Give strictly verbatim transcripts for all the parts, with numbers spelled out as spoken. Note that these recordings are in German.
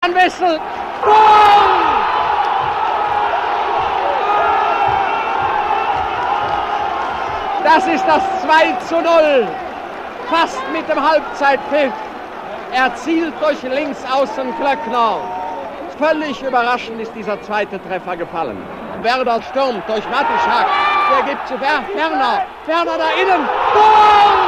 Van Wessel. Goal! Das ist das zwei zu null. Fast mit dem Halbzeitpfiff. Erzielt durch Linksaußen Klöckner. Völlig überraschend ist dieser zweite Treffer gefallen. Werder stürmt durch Matischak. Der gibt zu Fer Ferner. Ferner da innen. Goal!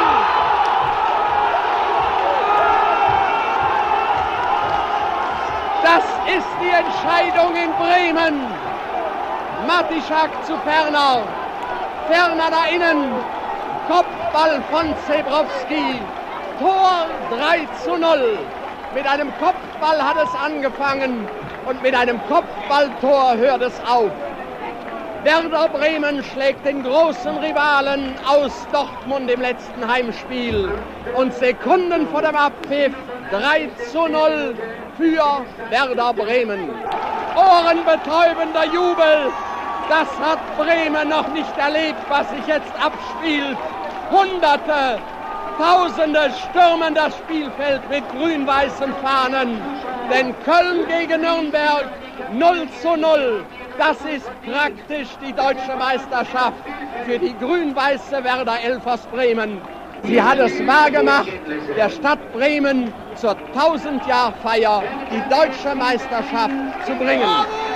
Das ist die Entscheidung in Bremen. Matischak zu Ferner. Ferner da innen. Kopfball von Zebrowski. Tor drei zu null. Mit einem Kopfball hat es angefangen und mit einem Kopfballtor hört es auf. Werder Bremen schlägt den großen Rivalen aus Dortmund im letzten Heimspiel. Und Sekunden vor dem Abpfiff drei zu null für Werder Bremen. Ohrenbetäubender Jubel. Das hat Bremen noch nicht erlebt, was sich jetzt abspielt. Hunderte, Tausende stürmen das Spielfeld mit grün-weißen Fahnen. Denn Köln gegen Nürnberg null zu null. Das ist praktisch die deutsche Meisterschaft für die grün-weiße Werder Elf aus Bremen. Sie hat es wahrgemacht, der Stadt Bremen zur tausend-Jahr-Feier die deutsche Meisterschaft zu bringen.